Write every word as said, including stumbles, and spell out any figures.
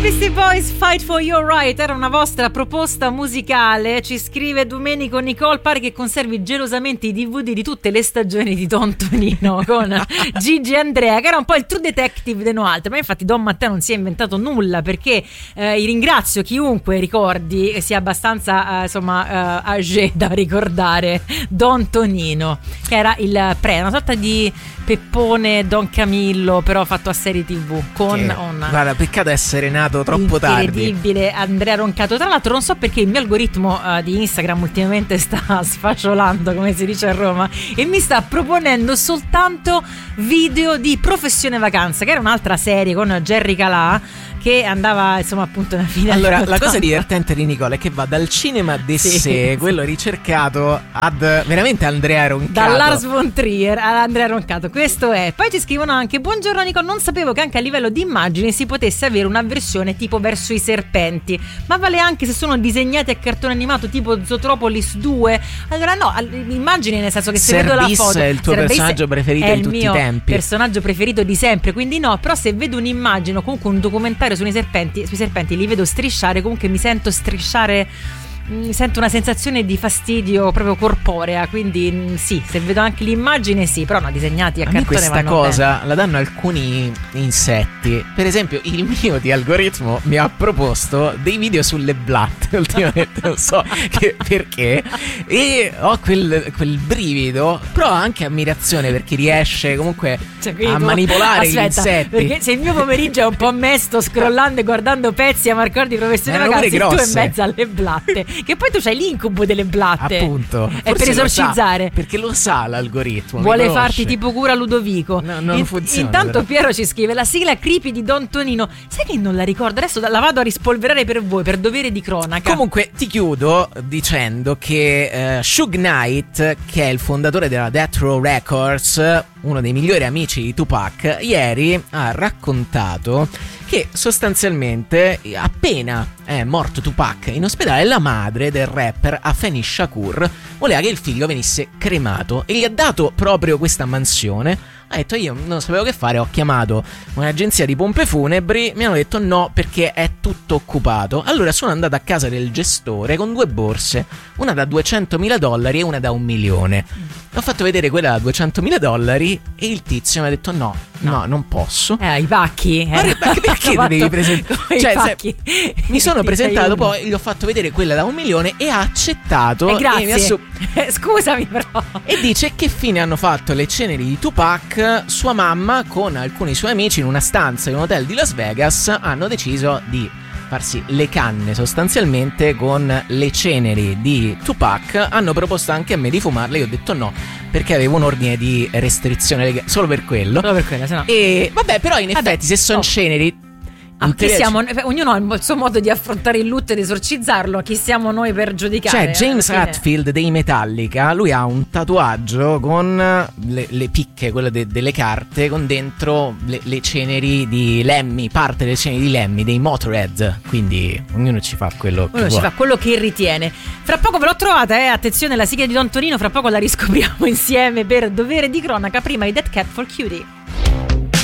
Beastie Boys, Fight for Your Right era una vostra proposta musicale. Ci scrive Domenico Nicole: pare che conservi gelosamente i D V D di tutte le stagioni di Don Tonino con Gigi e Andrea, che era un po' il True Detective de Noalte. Ma infatti Don Matteo non si è inventato nulla, perché eh, ringrazio chiunque ricordi e sia abbastanza eh, insomma eh, âgé da ricordare Don Tonino, che era il pre, una sorta di Peppone Don Camillo però fatto a serie tv con che, una... guarda, peccato essere nato troppo tardi. Incredibile Andrea Roncato. Tra l'altro non so perché il mio algoritmo uh, di Instagram ultimamente sta sfasciolando, come si dice a Roma, e mi sta proponendo soltanto video di Professione Vacanza, che era un'altra serie con Jerry Calà che andava insomma appunto alla fine. Allora la cosa divertente di Nicola è che va dal cinema de sì, sé, sì. quello ricercato, ad veramente Andrea Roncato, da Lars von Trier ad Andrea Roncato. Questo è. Poi ci scrivono anche: buongiorno Nicola, non sapevo che anche a livello di immagini si potesse avere una versione tipo verso i serpenti, ma vale anche se sono disegnati a cartone animato tipo Zootropolis due? Allora no, immagini nel senso che se Serbis vedo la foto è il tuo Serbis personaggio preferito è di tutti il mio i tempi, personaggio preferito di sempre, quindi no. Però se vedo un'immagine o comunque un documentario sui serpenti, sui serpenti li vedo strisciare, comunque mi sento strisciare, mi sento una sensazione di fastidio proprio corporea, quindi sì, se vedo anche l'immagine sì, però no, disegnati a, a cartone questa vanno cosa bene. La danno alcuni insetti. Per esempio il mio di algoritmo mi ha proposto dei video sulle blatte ultimamente, non so che, perché, e ho quel, quel brivido, però anche ammirazione perché riesce comunque cioè, a tu, manipolare aspetta, gli insetti. Perché se il mio pomeriggio è un po' mesto scrollando e guardando pezzi a Marcor di Professione Erano Ragazzi, pure tu grosse. in mezzo alle blatte, che poi tu c'hai l'incubo delle blatte, appunto, è per esorcizzare, lo sa, perché lo sa l'algoritmo, vuole farti tipo cura Ludovico. No, non In, funziona. Intanto però. Piero ci scrive: la sigla creepy di Don Tonino, sai che non la ricordo, adesso la vado a rispolverare per voi per dovere di cronaca. Comunque ti chiudo dicendo che uh, Suge Knight, che è il fondatore della Death Row Records, uno dei migliori amici di Tupac, ieri ha raccontato che sostanzialmente appena è morto Tupac in ospedale, la madre del rapper Afeni Shakur voleva che il figlio venisse cremato e gli ha dato proprio questa mansione. Ha detto: io non sapevo che fare, ho chiamato un'agenzia di pompe funebri, mi hanno detto no perché è tutto occupato. Allora sono andato a casa del gestore con due borse, una da duecentomila dollari e una da un milione. Ho fatto vedere quella da duecentomila dollari e il tizio mi ha detto no, no, no non posso. Eh, i pacchi. Eh. Ma perché ti devi presentare? Cioè, se, mi sono presentato, poi gli ho fatto vedere quella da un milione e ha accettato. Eh, grazie. E mi ha su- Scusami però. E dice che fine hanno fatto le ceneri di Tupac. Sua mamma con alcuni suoi amici in una stanza in un hotel di Las Vegas hanno deciso di farsi le canne sostanzialmente con le ceneri di Tupac. Hanno proposto anche a me di fumarle, io ho detto no perché avevo un ordine di restrizione solo per quello, solo per quello, se no. E vabbè, però in effetti vabbè, se sono oh. ceneri Ah, chi siamo, ognuno ha il suo modo di affrontare il lutto ed esorcizzarlo. Chi siamo noi per giudicare? Cioè James Hetfield dei Metallica, lui ha un tatuaggio con le, le picche, quelle de, delle carte, con dentro le, le ceneri di Lemmy, parte delle ceneri di Lemmy, dei Motorhead. Quindi ognuno ci fa quello ognuno che ci vuole. fa quello che ritiene. Fra poco ve l'ho trovata, eh, attenzione, la sigla di Don Tonino, fra poco la riscopriamo insieme per dovere di cronaca. Prima i Dead Cat for Cutie.